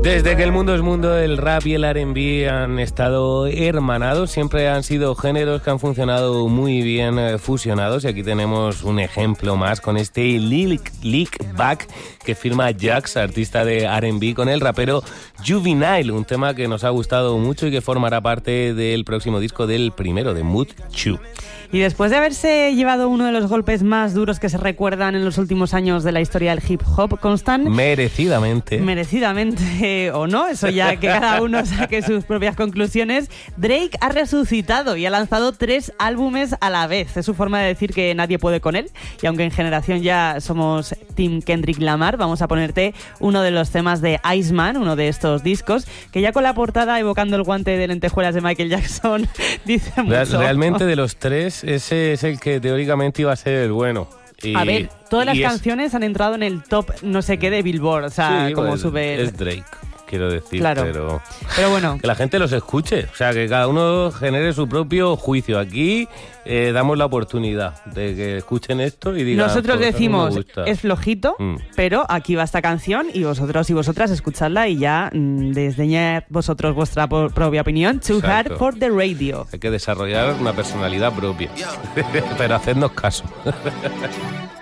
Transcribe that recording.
Desde que el mundo es mundo, el rap y el R&B han estado hermanados, siempre han sido géneros que han funcionado muy bien fusionados, y aquí tenemos un ejemplo más con este Lick Back que firma Jax, artista de R&B, con el rapero Juvenile, un tema que nos ha gustado mucho y que formará parte del próximo disco del primero, de Mood 2. Y después de haberse llevado uno de los golpes más duros que se recuerdan en los últimos años de la historia del hip hop, Constant... Merecidamente o no, eso ya que cada uno saque sus propias conclusiones. Drake ha resucitado y ha lanzado 3 álbumes a la vez. Es su forma de decir que nadie puede con él. Y aunque en generación ya somos Team Kendrick Lamar, vamos a ponerte uno de los temas de Iceman, uno de estos discos, que ya con la portada evocando el guante de lentejuelas de Michael Jackson dice mucho. Realmente de los 3, ese es el que teóricamente iba a ser el bueno. A ver, todas las canciones han entrado en el top no sé qué de Billboard, o sea, sí, como sube... Es Drake, quiero decir, claro. Pero bueno. Que la gente los escuche, o sea, que cada uno genere su propio juicio. Aquí damos la oportunidad de que escuchen esto y digan... Nosotros decimos, no es flojito, pero aquí va esta canción y vosotros y vosotras escuchadla y ya desdeñad vosotros vuestra propia opinión. Too Hard for the Radio. Hay que desarrollar una personalidad propia, pero hacednos caso.